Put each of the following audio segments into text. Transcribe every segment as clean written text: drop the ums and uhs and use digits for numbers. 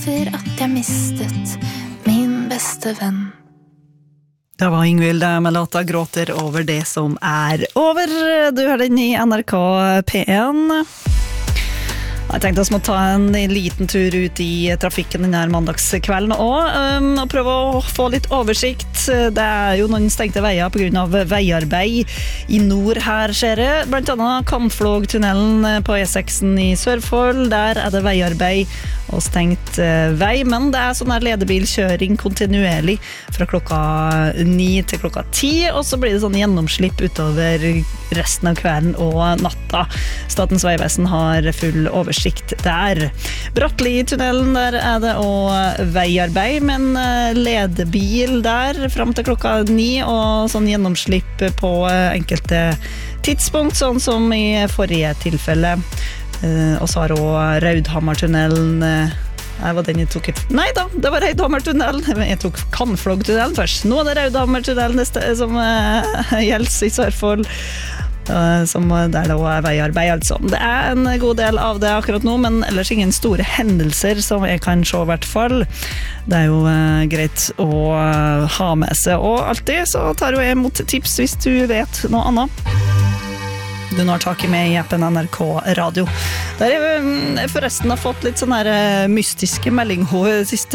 over at jeg mistet min beste venn. Det var Ingvild med låta Gråter over det som er over. Du hører den i NRK P1. Jeg tenkte vi må ta en liten tur ut i trafikken denne mandagskvelden og prøve å få litt oversikt. Det er jo noen stengte veier på grunn av veiarbeid i nord her, ser jeg. Blant annet Kamflågtunnelen på E6 i Sørfold. Der er det veiarbeid og stengt vei, men det er sånn her ledebilkjøring kontinuerlig fra klokka 9 til klokka 10, og så blir det sånn gjennomslipp utover resten av kvelden og natta. Statens vegvesen har full oversikt der. Bratteli-tunnelen, der er det også veiarbeid, men ledebil der frem til klokka 9, og sånn gjennomslipp på enkelte tidspunkt, sånn som i forrige tilfelle. Og så har også Raudhammartunnelen var den jeg tok Nei da, det var Raudhammartunnelen. Jeg tok Kamflågtunnelen først. Nå er det Raudhammartunnelen som gjelder i Sørfold, som der det også er veiarbeid, altså. Det er en god del av det akkurat nå, men ellers ingen store hendelser som jeg kan se i hvert fall. Det er jo greit å ha med seg, og alltid så tar jeg imot tips hvis du vet noe annet. Du nå har tak i meg i appen NRK Radio. Der jeg forresten har fått litt sånne her mystiske meldinger siste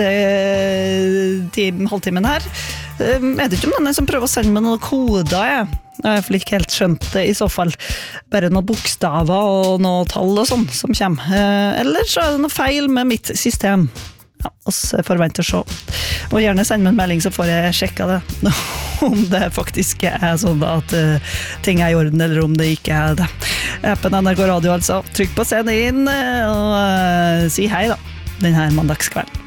halvtimen her. Jeg vet ikke om den er som prøver å sende meg noen koder, jeg. Jeg har ikke helt skjønt det i så fall. Bare noen bokstaver og noen tall og sånn som kommer. Eller så er det noe feil med mitt system. Ja, oss forventer å se. Og gjerne send meg en melding så får jeg sjekka det. Om det faktisk er sånn at ting er i orden, eller om det ikke er det. Appen NRK Radio, altså. Trykk på send inn og si hei da, denne mandagskvelden.